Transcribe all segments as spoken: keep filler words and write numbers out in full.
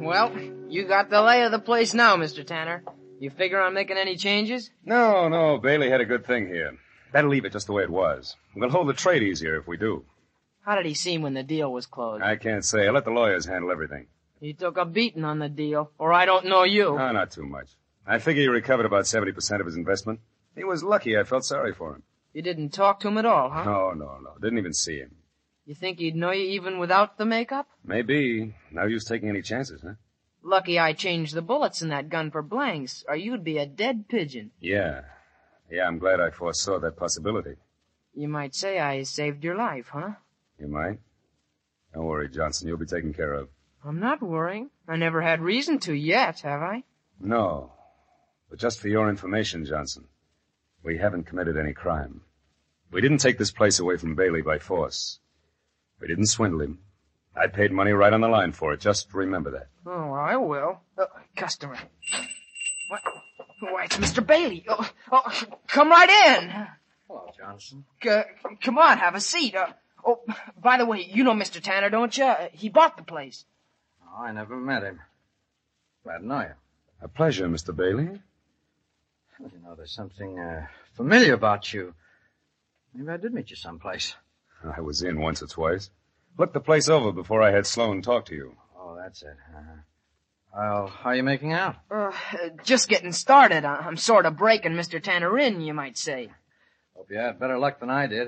Well, you got the lay of the place now, Mister Tanner. You figure on making any changes? No, no, Bailey had a good thing here. Better leave it just the way it was. We'll hold the trade easier if we do. How did he seem when the deal was closed? I can't say. I'll let the lawyers handle everything. He took a beating on the deal, or I don't know you. No, not too much. I figure he recovered about seventy percent of his investment. He was lucky. I felt sorry for him. You didn't talk to him at all, huh? No, no, no. Didn't even see him. You think he'd know you even without the makeup? Maybe. No use taking any chances, huh? Lucky I changed the bullets in that gun for blanks, or you'd be a dead pigeon. Yeah. Yeah, I'm glad I foresaw that possibility. You might say I saved your life, huh? You might. Don't worry, Johnson. You'll be taken care of. I'm not worrying. I never had reason to yet, have I? No. But just for your information, Johnson, we haven't committed any crime. We didn't take this place away from Bailey by force. We didn't swindle him. I paid money right on the line for it. Just remember that. Oh, I will. Uh, customer. What? Why, it's Mister Bailey. Oh, oh, come right in. Hello, Johnson. C- come on, have a seat. Uh, oh, by the way, you know Mister Tanner, don't you? Uh, he bought the place. Oh, I never met him. Glad to know you. A pleasure, Mister Bailey. Well, you know, there's something uh, familiar about you. Maybe I did meet you someplace. I was in once or twice. Looked the place over before I had Sloan talk to you. Oh, that's it. Uh-huh. Well, how are you making out? Uh, just getting started. I'm sort of breaking Mister Tanner in, you might say. Hope you had better luck than I did.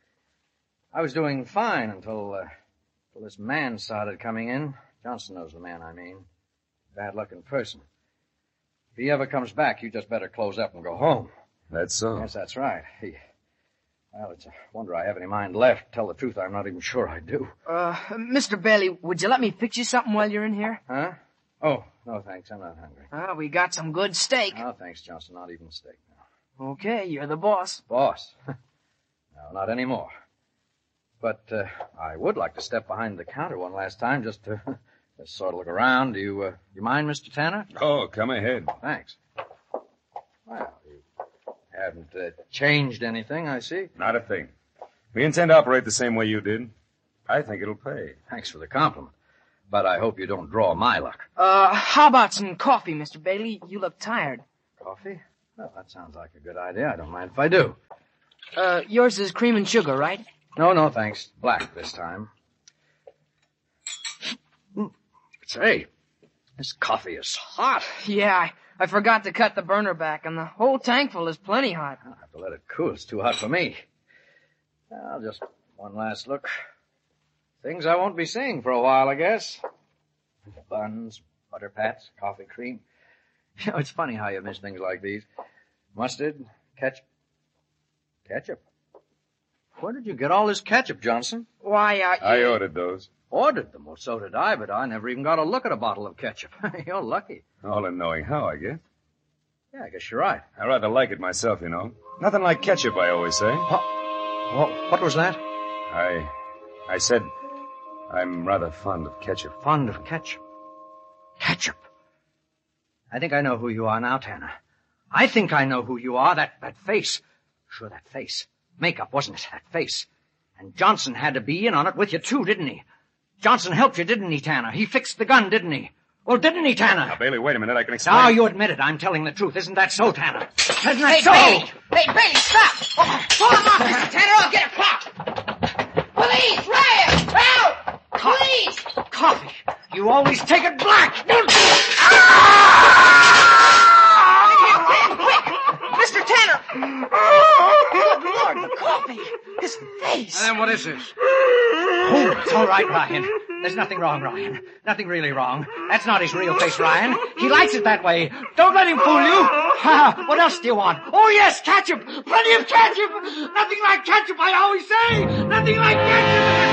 I was doing fine until, uh, until this man started coming in. Johnson knows the man I mean. Bad-looking person. If he ever comes back, you just better close up and go home. That's so? Yes, that's right. He... Well, it's a wonder I have any mind left. Tell the truth, I'm not even sure I do. Uh, Mister Bailey, would you let me fix you something while you're in here? Huh? Oh, no thanks. I'm not hungry. Ah, we got some good steak. No, thanks, Johnson. Not even steak now. Okay, you're the boss. Boss? No, not anymore. But uh, I would like to step behind the counter one last time just to just sort of look around. Do you, uh, you mind, Mister Tanner? Oh, come ahead. Thanks. Well, you haven't uh, changed anything, I see. Not a thing. We intend to operate the same way you did. I think it'll pay. Thanks for the compliment. But I hope you don't draw my luck. Uh, how about some coffee, Mister Bailey? You look tired. Coffee? Well, that sounds like a good idea. I don't mind if I do. Uh, yours is cream and sugar, right? No, no, thanks. Black this time. Say, this coffee is hot. Yeah, I, I forgot to cut the burner back, and the whole tankful is plenty hot. I'll have to let it cool. It's too hot for me. Well, just one last look. Things I won't be seeing for a while, I guess. Buns, butter pats, coffee cream. You know, it's funny how you miss things like these. Mustard, ketchup. Ketchup? Where did you get all this ketchup, Johnson? Why, uh... I ordered those. Ordered them? Well, so did I, but I never even got a look at a bottle of ketchup. You're lucky. All in knowing how, I guess. Yeah, I guess you're right. I rather like it myself, you know. Nothing like ketchup, I always say. What, what, what was that? I... I said I'm rather fond of ketchup. Fond of ketchup? Ketchup? I think I know who you are now, Tanner. I think I know who you are. That, that face. Sure, that face. Makeup, wasn't it? That face. And Johnson had to be in on it with you, too, didn't he? Johnson helped you, didn't he, Tanner? He fixed the gun, didn't he? Well, didn't he, Tanner? Now, Bailey, wait a minute. I can explain. Now, you admit it. I'm telling the truth. Isn't that so, Tanner? Isn't that Hey, so? Bailey! Hey, Bailey, stop! Oh, pull him off, Mister Tanner, I'll get a cop! Police! Riot! Help! Police! Coffee. You always take it black. Mister Tanner! Good Lord, the coffee! His face! And then what is this? Oh, it's all right, Ryan. There's nothing wrong, Ryan. Nothing really wrong. That's not his real face, Ryan. He likes it that way. Don't let him fool you. Ha, what else do you want? Oh, yes, ketchup. Plenty of ketchup. Nothing like ketchup, I always say. Nothing like ketchup.